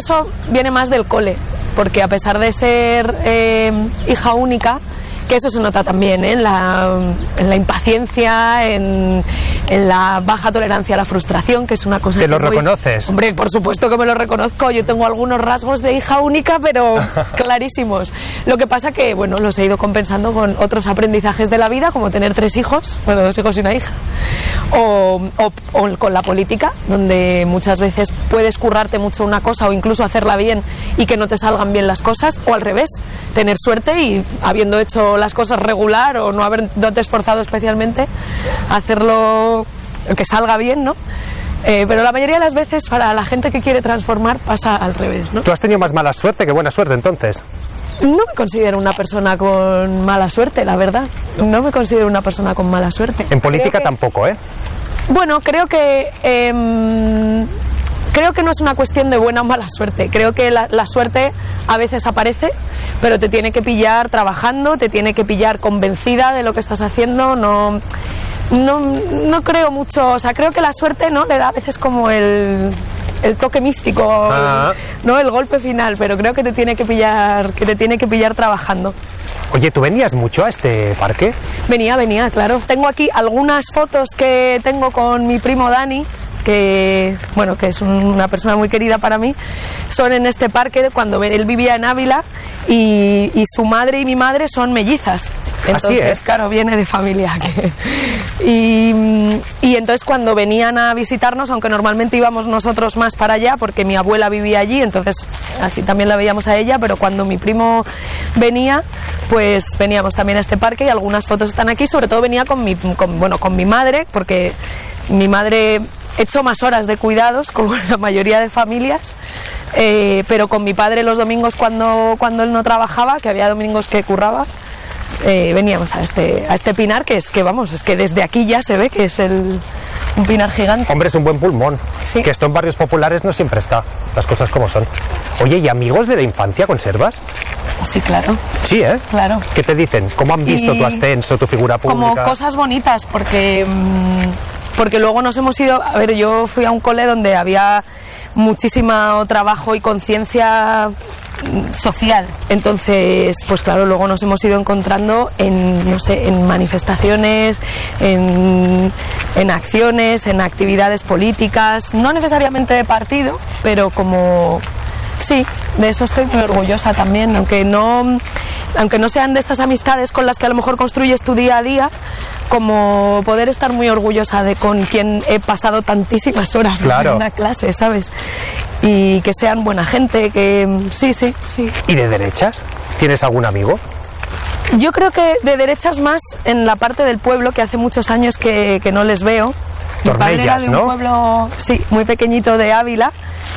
eso viene más del cole, porque a pesar de ser hija única, que eso se nota también, ¿eh? en la impaciencia, en la baja tolerancia a la frustración, que es una cosa... ¿Te lo reconoces? Hombre, por supuesto que me lo reconozco. Yo tengo algunos rasgos de hija única, pero clarísimos. Lo que pasa que, bueno, los he ido compensando con otros aprendizajes de la vida, como tener 3 hijos, bueno, 2 hijos y una hija, o con la política, donde muchas veces puedes currarte mucho una cosa o incluso hacerla bien y que no te salgan bien las cosas, o al revés, tener suerte y, habiendo hecho las cosas regular o no te esforzado especialmente, hacerlo que salga bien, ¿no? Pero la mayoría de las veces para la gente que quiere transformar pasa al revés, ¿no? ¿Tú has tenido más mala suerte que buena suerte entonces? No me considero una persona con mala suerte, la verdad. No me considero una persona con mala suerte. En política tampoco, ¿eh? Bueno, creo que no es una cuestión de buena o mala suerte. Creo que la suerte a veces aparece, pero te tiene que pillar trabajando, te tiene que pillar convencida de lo que estás haciendo. No creo mucho, o sea, creo que la suerte, ¿no?, le da a veces como el toque místico, ¿no?, el golpe final, pero creo que te tiene que pillar trabajando. Oye, ¿tú venías mucho a este parque? Venía, claro. Tengo aquí algunas fotos que tengo con mi primo Dani, que es una persona muy querida para mí. Son en este parque cuando él vivía en Ávila, y su madre y mi madre son mellizas. Entonces, claro, viene de familia. Y entonces cuando venían a visitarnos, aunque normalmente íbamos nosotros más para allá, porque mi abuela vivía allí, entonces así también la veíamos a ella, pero cuando mi primo venía, pues veníamos también a este parque, y algunas fotos están aquí. Sobre todo venía con mi madre, porque mi madre hecho más horas de cuidados, como la mayoría de familias, pero con mi padre los domingos cuando él no trabajaba, que había domingos que curraba, veníamos a este pinar, que es que desde aquí ya se ve que es un pinar gigante. Hombre, es un buen pulmón. Sí. Que esto en barrios populares no siempre está, las cosas como son. Oye, ¿y amigos de la infancia conservas? Sí, claro. Sí, ¿eh? Claro. ¿Qué te dicen? ¿Cómo han visto tu ascenso, tu figura pública? Como cosas bonitas, porque luego nos hemos ido... A ver, yo fui a un cole donde había muchísimo trabajo y conciencia social. Entonces, pues claro, luego nos hemos ido encontrando en manifestaciones, en acciones, en actividades políticas, no necesariamente de partido, pero como... Sí, de eso estoy muy orgullosa también, aunque no sean de estas amistades con las que a lo mejor construyes tu día a día, como poder estar muy orgullosa de con quien he pasado tantísimas horas en una clase, ¿sabes? Y que sean buena gente, que sí. ¿Y de derechas? ¿Tienes algún amigo? Yo creo que de derechas más en la parte del pueblo, que hace muchos años que no les veo. Mi padre era de un pueblo, sí, muy pequeñito de Ávila.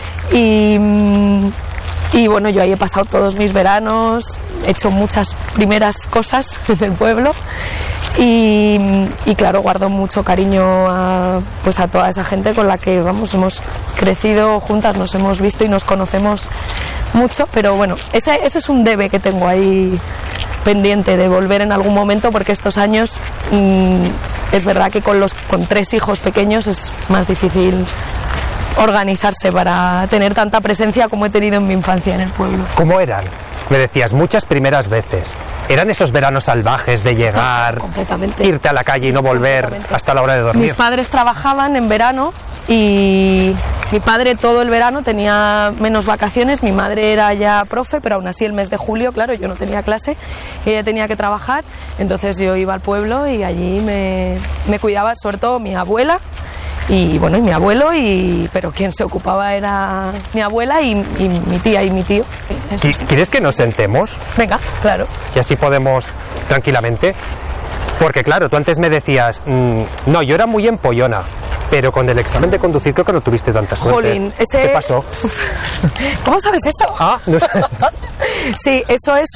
Y bueno, yo ahí he pasado todos mis veranos, he hecho muchas primeras cosas del pueblo, y claro, guardo mucho cariño a toda esa gente con la que hemos crecido juntas, nos hemos visto y nos conocemos mucho, pero bueno, ese es un debe que tengo ahí pendiente de volver en algún momento, porque estos años es verdad que con 3 hijos pequeños es más difícil organizarse para tener tanta presencia como he tenido en mi infancia en el pueblo. ¿Cómo eran? Me decías, muchas primeras veces. ¿Eran esos veranos salvajes de llegar, irte a la calle y no volver hasta la hora de dormir? Mis padres trabajaban en verano y mi padre todo el verano tenía menos vacaciones. Mi madre era ya profe, pero aún así el mes de julio, claro, yo no tenía clase y ella tenía que trabajar. Entonces yo iba al pueblo y allí me cuidaba, sobre todo mi abuela. Y bueno, y mi abuelo, pero quien se ocupaba era mi abuela y mi tía y mi tío. ¿Quieres que nos sentemos? Venga, claro. Y así podemos tranquilamente. Porque claro, tú antes me decías, no, yo era muy empollona, pero con el examen de conducir creo que no tuviste tanta suerte. Jolín, ¿Qué pasó? ¿Cómo sabes eso? No sé. Sí, eso es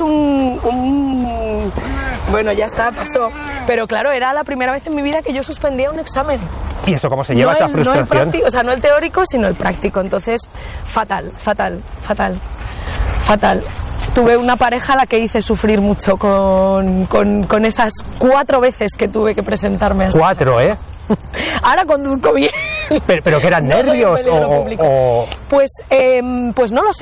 bueno, ya está, pasó. Pero claro, era la primera vez en mi vida que yo suspendía un examen. ¿Y eso cómo se lleva, esa frustración? No el práctico, o sea, no el teórico, sino el práctico. Entonces, fatal. Tuve una pareja a la que hice sufrir mucho con esas 4 veces que tuve que presentarme. 4, ¿eh? Ahora conduzco bien. ¿Pero que eran nervios o...? Pues no lo sé.